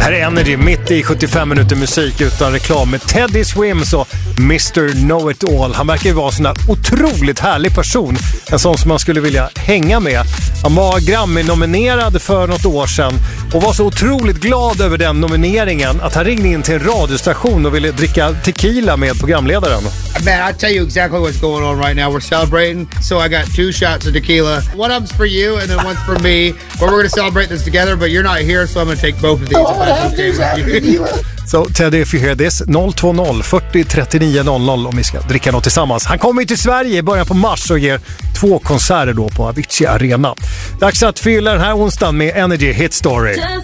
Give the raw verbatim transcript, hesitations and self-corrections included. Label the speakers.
Speaker 1: Här är Energy mitt i sjuttiofem minuter musik utan reklam med Teddy Swims och mister Know-It-All. Han verkar ju vara en sån här otroligt härlig person. En sån som man skulle vilja hänga med. Han var Grammy-nominerad för något år sedan och var så otroligt glad över den nomineringen att han ringde in till en radiostation och ville dricka tequila med programledaren.
Speaker 2: Man, I'll tell you exactly what's going on right now. We're celebrating, so I got two shots of tequila. One of them's for you and then one's for me. But we're going to celebrate this together, but you're not here, so I'm going to take both of these.
Speaker 3: Oh,
Speaker 2: if that's okay with you.
Speaker 1: Så so, Teddy, if you hear this, noll två noll fyrtio trettionio noll noll om vi ska dricka något tillsammans. Han kommer ju till Sverige i början på mars och ger två konserter då på Avicii Arena. Dags att fylla den här onsdagen med Energy Hit Story.